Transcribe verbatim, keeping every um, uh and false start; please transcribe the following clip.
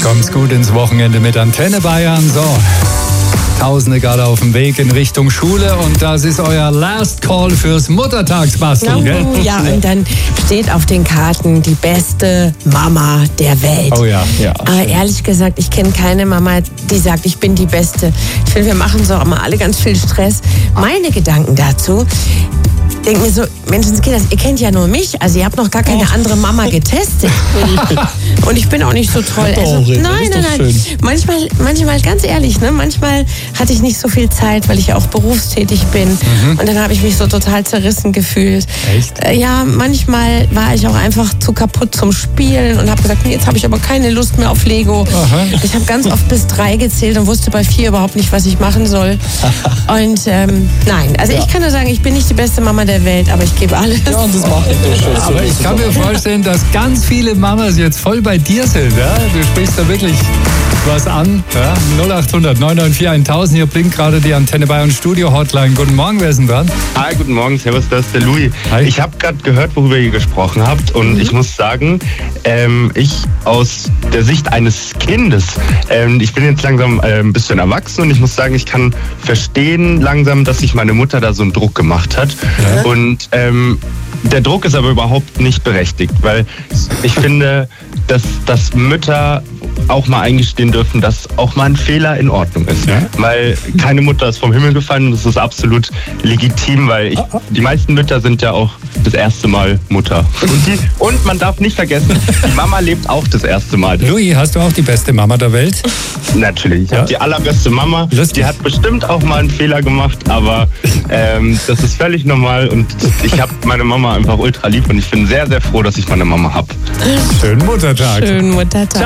Kommt's gut ins Wochenende mit Antenne Bayern. So, Tausende gerade auf dem Weg in Richtung Schule und das ist euer Last Call fürs Muttertagsbasteln, Oh, gell? ja, und dann steht auf den Karten die beste Mama der Welt. Oh ja, ja. Aber ehrlich gesagt, ich kenne keine Mama, die sagt, ich bin die Beste. Ich finde, wir machen so immer alle ganz viel Stress. Meine Gedanken dazu, denke mir so, Menschenskinder, ihr kennt ja nur mich, also ihr habt noch gar keine andere Mama getestet. Und ich bin auch nicht so toll. Also, Doch, Rita, nein, ist nein, doch nein. schön. Manchmal, manchmal, ganz ehrlich, ne, manchmal hatte ich nicht so viel Zeit, weil ich ja auch berufstätig bin. Mhm. Und dann habe ich mich so total zerrissen gefühlt. Echt? Äh, ja, manchmal war ich auch einfach zu kaputt zum Spielen und habe gesagt, nee, jetzt habe ich aber keine Lust mehr auf Lego. Aha. Ich habe ganz oft bis drei gezählt und wusste bei vier überhaupt nicht, was ich machen soll. Und ähm, nein, also ich kann nur sagen, ich bin nicht die beste Mama der Welt, aber ich gebe alles. Ja, und das macht ich doch schön. Aber ich kann mir vorstellen, dass ganz viele Mamas jetzt voll bei dir sind. Ja? Du sprichst da wirklich was an. Ja? null acht hundert neun neun vier tausend, hier blinkt gerade die Antenne Bayern Studio Hotline. Guten Morgen, wer ist denn dran? Hi, guten Morgen, servus, das ist der Louis. Hi. Ich habe gerade gehört, worüber ihr gesprochen habt und ich muss sagen, ähm, ich aus der Sicht eines Kindes, ähm, ich bin jetzt langsam äh, ein bisschen erwachsen und ich muss sagen, ich kann verstehen langsam, dass sich meine Mutter da so einen Druck gemacht hat. Ja. Und ähm, der Druck ist aber überhaupt nicht berechtigt, weil ich finde, dass, dass Mütter auch mal eingestehen dürfen, dass auch mal ein Fehler in Ordnung ist. Ja. Weil keine Mutter ist vom Himmel gefallen und das ist absolut legitim, weil ich, die meisten Mütter sind ja auch das erste Mal Mutter. Und, die, und man darf nicht vergessen, die Mama lebt auch das erste Mal. Louis, hast du auch die beste Mama der Welt? Natürlich, ich Ja. habe die allerbeste Mama. Lustig. Die hat bestimmt auch mal einen Fehler gemacht, aber ähm, das ist völlig normal und ich habe meine Mama einfach ultra lieb und ich bin sehr, sehr froh, dass ich meine Mama habe. Schönen Muttertag. Schönen Muttertag.